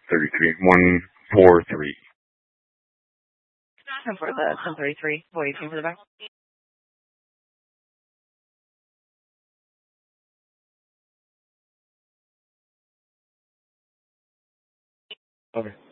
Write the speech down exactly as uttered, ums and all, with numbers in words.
thirty-three. one four three. ten for the ten thirty-three. Boy, for the back. Okay.